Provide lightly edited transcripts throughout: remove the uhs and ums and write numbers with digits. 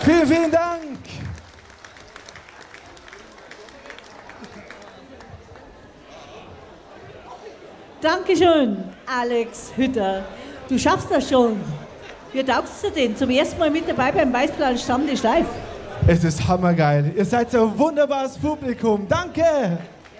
Vielen, vielen Dank. Dankeschön, Alex Hütter. Du schaffst das schon. Wie taugst du denn? Zum ersten Mal mit dabei beim Weißplan Stammtisch live. Es ist hammergeil. Ihr seid so ein wunderbares Publikum. Danke.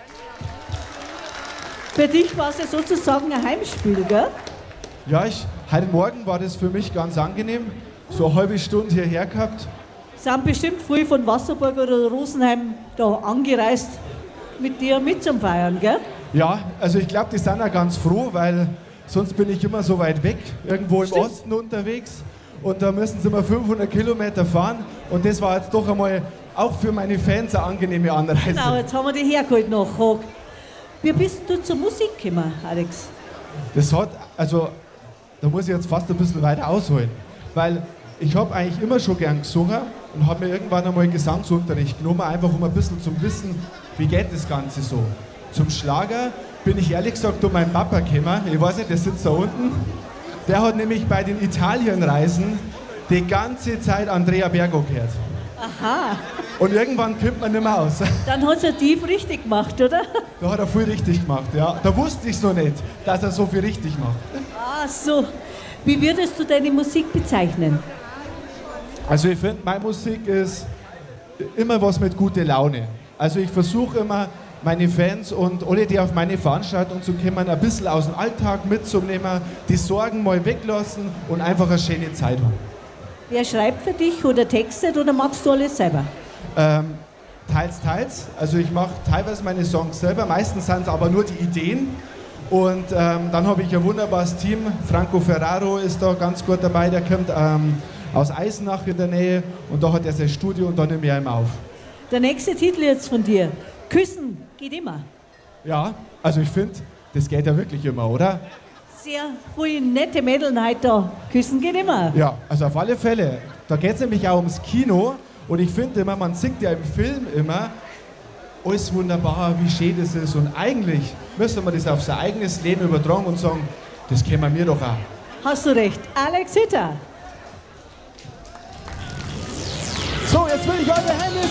Für dich war es ja sozusagen ein Heimspiel, gell? Ja, heute Morgen war das für mich ganz angenehm. So eine halbe Stunde hierher gehabt. Sind bestimmt früh von Wasserburg oder Rosenheim da angereist, mit dir mit zum Feiern, gell? Ja, also ich glaube, die sind auch ganz froh, weil sonst bin ich immer so weit weg, irgendwo im Osten unterwegs. Und da müssen sie immer 500 Kilometer fahren. Und das war jetzt doch einmal auch für meine Fans eine angenehme Anreise. Genau, jetzt haben wir dich hergeholt nachgefragt. Wie bist du zur Musik gekommen, Alex? Das hat, also, da muss ich jetzt fast ein bisschen weiter ausholen. Weil ich habe eigentlich immer schon gern gesungen und habe mir irgendwann einmal Gesangsunterricht genommen, einfach um ein bisschen zu wissen, wie geht das Ganze so. Zum Schlager bin ich ehrlich gesagt um meinen Papa gekommen. Ich weiß nicht, der sitzt da unten. Der hat nämlich bei den Italienreisen die ganze Zeit Andrea Bergo gehört. Aha. Und irgendwann kommt man nicht mehr aus. Dann hat er tief richtig gemacht, oder? Da hat er viel richtig gemacht, ja. Da wusste ich es noch nicht, dass er so viel richtig macht. Ach so. Wie würdest du deine Musik bezeichnen? Also ich finde, meine Musik ist immer was mit guter Laune. Also ich versuche immer, meine Fans und alle, die auf meine Veranstaltung zu kommen, ein bisschen aus dem Alltag mitzunehmen, die Sorgen mal weglassen und einfach eine schöne Zeit haben. Wer schreibt für dich oder textet oder machst du alles selber? Teils, teils. Also ich mache teilweise meine Songs selber, meistens sind es aber nur die Ideen. Und dann habe ich ein wunderbares Team. Franco Ferraro ist da ganz gut dabei, der kommt aus Eisenach in der Nähe und da hat er sein Studio und da nimmt er ihm auf. Der nächste Titel jetzt von dir. Küssen geht immer. Ja, also ich finde, das geht ja wirklich immer, oder? Sehr viele nette Mädels heute da. Küssen geht immer. Ja, also auf alle Fälle. Da geht es nämlich auch ums Kino und ich finde immer, man sieht ja im Film immer, alles wunderbar, wie schön das ist und eigentlich müsste man das auf sein eigenes Leben übertragen und sagen, das kennen wir doch auch. Hast du recht. Alex Hütter. So, jetzt will ich eure Hände